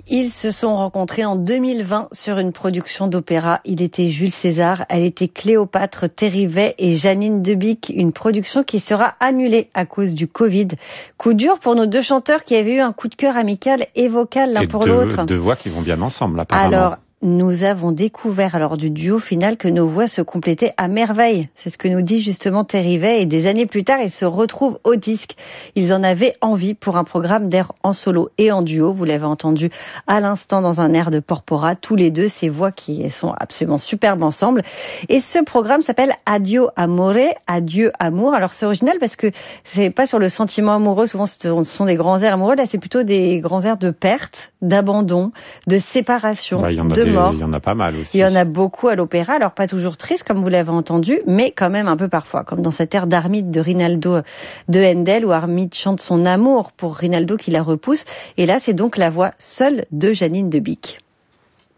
Ils se sont rencontrés en 2020 sur une production d'opéra. Il était Jules César, elle était Cléopâtre, Terrivet et Janine Debic. Une production qui sera annulée à cause du Covid. Coup dur pour nos deux chanteurs qui avaient eu un coup de cœur amical et vocal l'un pour l'autre. Deux voix qui vont bien ensemble, apparemment. Alors, nous avons découvert lors du duo final que nos voix se complétaient à merveille. C'est ce que nous dit justement Terrivet. Et des années plus tard, ils se retrouvent au disque. Ils en avaient envie pour un programme d'air en solo et en duo. Vous l'avez entendu à l'instant dans un air de Porpora. Tous les deux, ces voix qui sont absolument superbes ensemble. Et ce programme s'appelle Addio Amore, Adieu Amour. Alors c'est original parce que c'est pas sur le sentiment amoureux. Souvent, ce sont des grands airs amoureux. Là, c'est plutôt des grands airs de perte, d'abandon, de séparation, de mort. Il y en a pas mal aussi. Il y en a beaucoup à l'opéra, alors pas toujours triste comme vous l'avez entendu, mais quand même un peu parfois, comme dans cet air d'Armide de Rinaldo de Handel, où Armide chante son amour pour Rinaldo qui la repousse. Et là, c'est donc la voix seule de Janine Debic.